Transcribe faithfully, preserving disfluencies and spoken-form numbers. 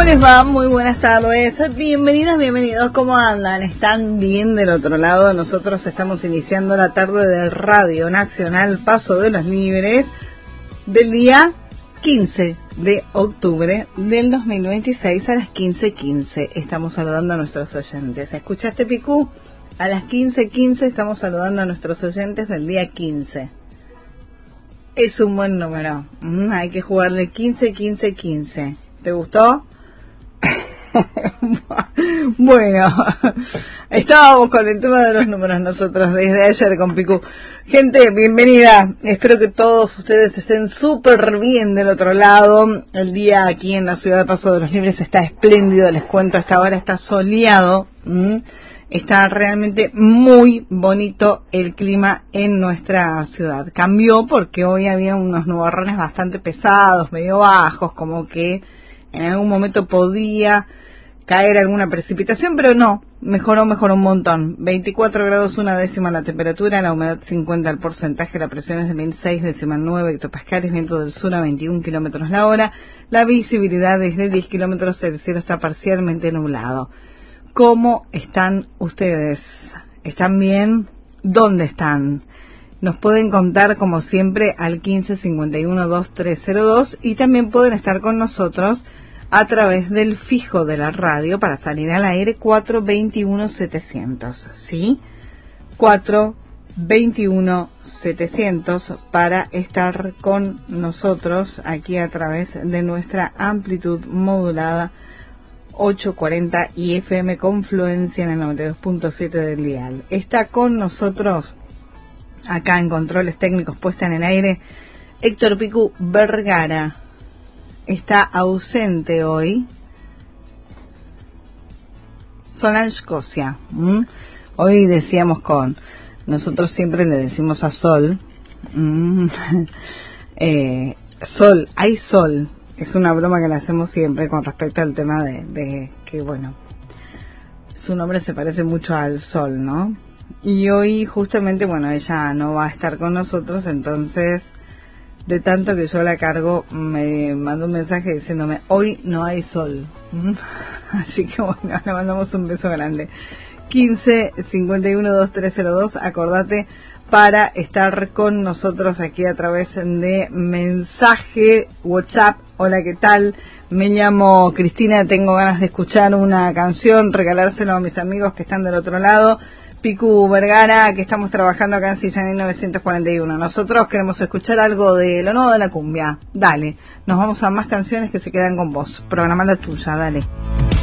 les va? Muy buenas tardes. Bienvenidas, bienvenidos. ¿Cómo andan? ¿Están bien del otro lado? Nosotros estamos iniciando la tarde de Radio Nacional Paso de los Libres del día quince de octubre del dos mil veintiséis a las quince quince. Estamos saludando a nuestros oyentes. ¿Escuchaste, Picú? A las quince quince estamos saludando a nuestros oyentes del día quince. Es un buen número. Mm, hay que jugarle quince, quince, quince. ¿Te gustó? Bueno, estábamos con el tema de los números nosotros desde ayer con Picú. Gente, bienvenida. Espero que todos ustedes estén súper bien del otro lado. El día aquí en la ciudad de Paso de los Libres está espléndido. Les cuento, hasta ahora está soleado. ¿Mm? Está realmente muy bonito el clima en nuestra ciudad. Cambió porque hoy había unos nubarrones bastante pesados, medio bajos, como que en algún momento podía caer alguna precipitación, pero no, mejoró, mejoró un montón. veinticuatro grados una décima la temperatura, la humedad cincuenta el porcentaje, la presión es de veintiséis décimas nueve hectopascales, viento del sur a veintiún kilómetros la hora, la visibilidad es de diez kilómetros, el cielo está parcialmente nublado. ¿Cómo están ustedes? ¿Están bien? ¿Dónde están? Nos pueden contar como siempre al quince cincuenta y uno veintitrés cero dos y también pueden estar con nosotros a través del fijo de la radio para salir al aire cuatro veintiuno setecientos, ¿sí? cuatro veintiuno setecientos para estar con nosotros aquí a través de nuestra amplitud modulada ochocientos cuarenta y F M Confluencia en el noventa y dos punto siete del dial. Está con nosotros acá en controles técnicos puesta en el aire Héctor Picú Vergara. Está ausente hoy Solange Cosia. ¿Mm? Hoy decíamos con, nosotros siempre le decimos a Sol, ¿Mm? eh, Sol, hay sol. Es una broma que le hacemos siempre con respecto al tema de, de que, bueno, su nombre se parece mucho al sol, ¿no? Y hoy justamente, bueno, ella no va a estar con nosotros, entonces, de tanto que yo la cargo, me mandó un mensaje diciéndome, hoy no hay sol. Así que bueno, le mandamos un beso grande. quince cincuenta y uno veintitrés cero dos, acordate, para estar con nosotros aquí a través de mensaje WhatsApp. Hola, ¿qué tal? Me llamo Cristina, tengo ganas de escuchar una canción, regalárselo a mis amigos que están del otro lado. Picú Vergara, que estamos trabajando acá en Silla mil novecientos cuarenta y uno. Nosotros queremos escuchar algo de lo nuevo de la cumbia. Dale, nos vamos a más canciones que se quedan con vos. Programa la tuya, dale.